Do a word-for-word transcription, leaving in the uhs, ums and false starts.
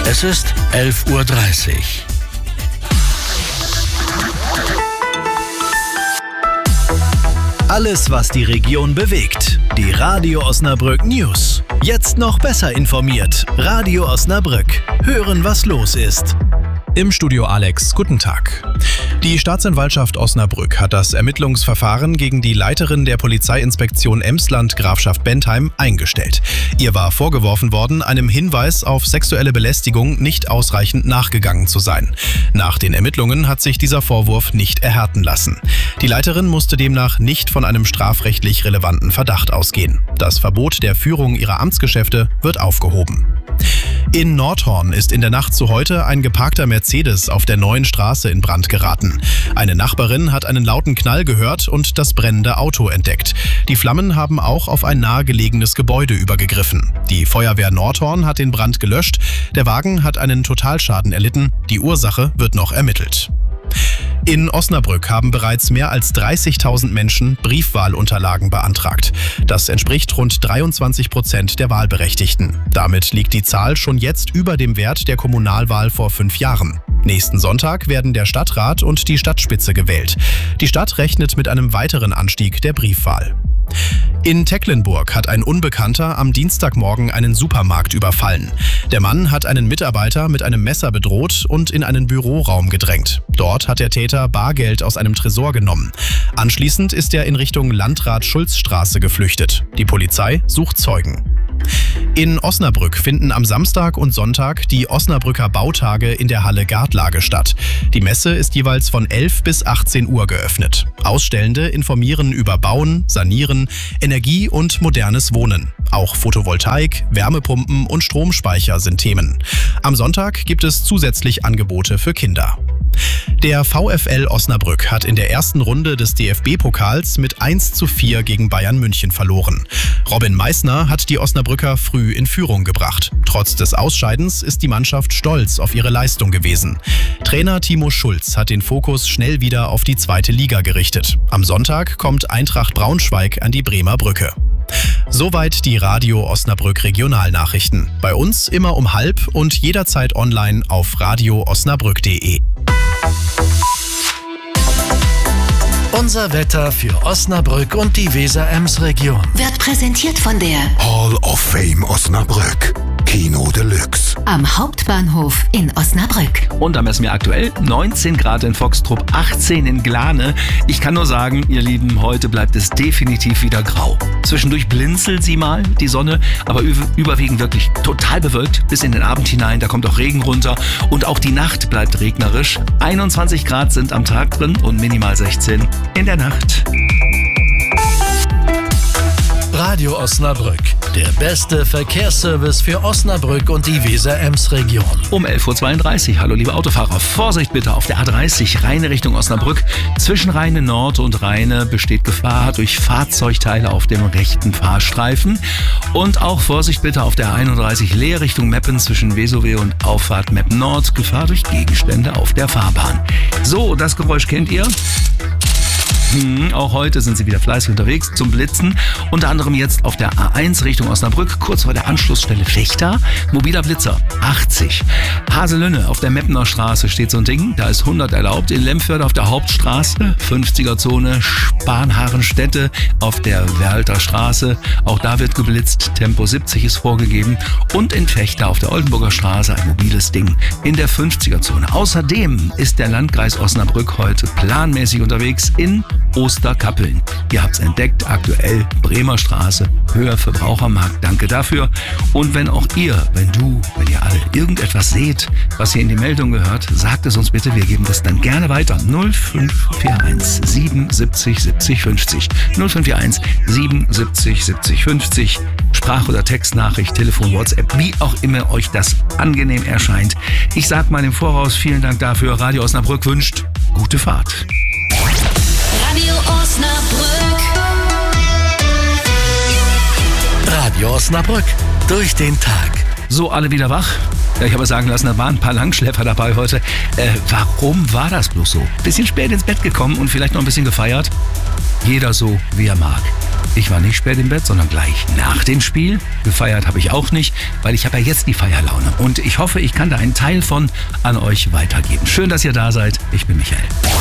Es ist elf Uhr dreißig. Alles, was die Region bewegt. Die Radio Osnabrück News. Jetzt noch besser informiert. Radio Osnabrück. Hören, was los ist. Im Studio Alex, guten Tag. Die Staatsanwaltschaft Osnabrück hat das Ermittlungsverfahren gegen die Leiterin der Polizeiinspektion Emsland Grafschaft Bentheim eingestellt. Ihr war vorgeworfen worden, einem Hinweis auf sexuelle Belästigung nicht ausreichend nachgegangen zu sein. Nach den Ermittlungen hat sich dieser Vorwurf nicht erhärten lassen. Die Leiterin musste demnach nicht von einem strafrechtlich relevanten Verdacht ausgehen. Das Verbot der Führung ihrer Amtsgeschäfte wird aufgehoben. In Nordhorn ist in der Nacht zu heute ein geparkter Mercedes auf der Neuen Straße in Brand geraten. Eine Nachbarin hat einen lauten Knall gehört und das brennende Auto entdeckt. Die Flammen haben auch auf ein nahegelegenes Gebäude übergegriffen. Die Feuerwehr Nordhorn hat den Brand gelöscht. Der Wagen hat einen Totalschaden erlitten. Die Ursache wird noch ermittelt. In Osnabrück haben bereits mehr als dreißigtausend Menschen Briefwahlunterlagen beantragt. Das entspricht rund dreiundzwanzig Prozent der Wahlberechtigten. Damit liegt die Zahl schon jetzt über dem Wert der Kommunalwahl vor fünf Jahren. Nächsten Sonntag werden der Stadtrat und die Stadtspitze gewählt. Die Stadt rechnet mit einem weiteren Anstieg der Briefwahl. In Tecklenburg hat ein Unbekannter am Dienstagmorgen einen Supermarkt überfallen. Der Mann hat einen Mitarbeiter mit einem Messer bedroht und in einen Büroraum gedrängt. Dort hat der Täter Bargeld aus einem Tresor genommen. Anschließend ist er in Richtung Landrat-Schulz-Straße geflüchtet. Die Polizei sucht Zeugen. In Osnabrück finden am Samstag und Sonntag die Osnabrücker Bautage in der Halle Gartlage statt. Die Messe ist jeweils von elf bis achtzehn Uhr geöffnet. Ausstellende informieren über Bauen, Sanieren, Energie und modernes Wohnen. Auch Photovoltaik, Wärmepumpen und Stromspeicher sind Themen. Am Sonntag gibt es zusätzlich Angebote für Kinder. Der VfL Osnabrück hat in der ersten Runde des D F B-Pokals mit eins zu vier gegen Bayern München verloren. Robin Meissner hat die Osnabrücker früh in Führung gebracht. Trotz des Ausscheidens ist die Mannschaft stolz auf ihre Leistung gewesen. Trainer Timo Schulz hat den Fokus schnell wieder auf die zweite Liga gerichtet. Am Sonntag kommt Eintracht Braunschweig an die Bremer Brücke. Soweit die Radio Osnabrück Regionalnachrichten. Bei uns immer um halb und jederzeit online auf radio osnabrück punkt de. Unser Wetter für Osnabrück und die Weser-Ems-Region wird präsentiert von der Hall of Fame Osnabrück. Kino Deluxe. Am Hauptbahnhof in Osnabrück. Und da messen wir aktuell neunzehn Grad in Foxtrupp, achtzehn in Glane. Ich kann nur sagen, ihr Lieben, heute bleibt es definitiv wieder grau. Zwischendurch blinzelt sie mal, die Sonne, aber überwiegend wirklich total bewölkt bis in den Abend hinein. Da kommt auch Regen runter und auch die Nacht bleibt regnerisch. einundzwanzig Grad sind am Tag drin und minimal sechzehn in der Nacht. Radio Osnabrück, der beste Verkehrsservice für Osnabrück und die Weser-Ems-Region. Um elf Uhr zweiunddreißig. Hallo liebe Autofahrer, Vorsicht bitte auf der A dreißig, Rheine Richtung Osnabrück. Zwischen Rheine Nord und Rheine besteht Gefahr durch Fahrzeugteile auf dem rechten Fahrstreifen. Und auch Vorsicht bitte auf der einunddreißig Leer Richtung Meppen zwischen Vesowe und Auffahrt Meppen Nord. Gefahr durch Gegenstände auf der Fahrbahn. So, das Geräusch kennt ihr. Hm, auch heute sind sie wieder fleißig unterwegs zum Blitzen. Unter anderem jetzt auf der A eins Richtung Osnabrück, kurz vor der Anschlussstelle Fechter. Mobiler Blitzer, achtzig. Haselünne auf der Meppener Straße steht so ein Ding, da ist hundert erlaubt. In Lemförde auf der Hauptstraße, fünfziger-Zone. Spanharenstätte auf der Werlter Straße, auch da wird geblitzt. Tempo siebzig ist vorgegeben. Und in Fechter auf der Oldenburger Straße ein mobiles Ding in der fünfziger-Zone. Außerdem ist der Landkreis Osnabrück heute planmäßig unterwegs in Osterkappeln. Ihr habt's entdeckt, aktuell Bremer Straße, Höher Verbrauchermarkt. Danke dafür. Und wenn auch ihr, wenn du, wenn ihr alle irgendetwas seht, was hier in die Meldung gehört, sagt es uns bitte. Wir geben das dann gerne weiter. null fünf vier eins siebenundsiebzig siebzig fünfzig. null fünf vier eins siebenundsiebzig siebzig fünfzig. Sprach- oder Textnachricht, Telefon, WhatsApp, wie auch immer euch das angenehm erscheint. Ich sag mal im Voraus vielen Dank dafür. Radio Osnabrück wünscht gute Fahrt. Radio Osnabrück. Radio Osnabrück, durch den Tag. So, alle wieder wach? Ja, ich habe sagen lassen, da waren ein paar Langschläfer dabei heute. Äh, warum war das bloß so? Bisschen spät ins Bett gekommen und vielleicht noch ein bisschen gefeiert? Jeder so, wie er mag. Ich war nicht spät im Bett, sondern gleich nach dem Spiel. Gefeiert habe ich auch nicht, weil ich habe ja jetzt die Feierlaune. Und ich hoffe, ich kann da einen Teil von an euch weitergeben. Schön, dass ihr da seid. Ich bin Michael.